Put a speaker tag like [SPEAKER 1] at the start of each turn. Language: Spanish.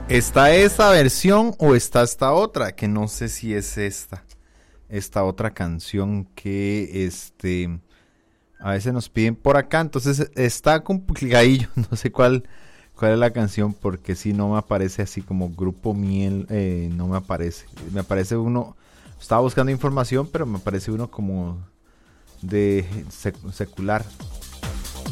[SPEAKER 1] ¿Está esta versión o está esta otra? Que no sé si es esta otra canción que a veces nos piden por acá. Entonces está complicadillo, no sé cuál es la canción, porque si no me aparece así como Grupo Miel, no me aparece. Me aparece uno, estaba buscando información, pero me aparece uno como de secular.